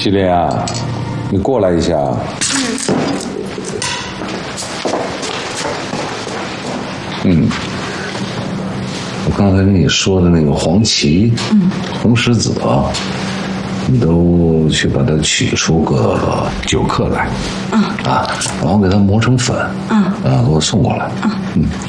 喜莲啊，你过来一下。我刚才跟你说的那个黄芪，红石子，你都去把它取出个9克来，然后给它磨成粉，给我送过来，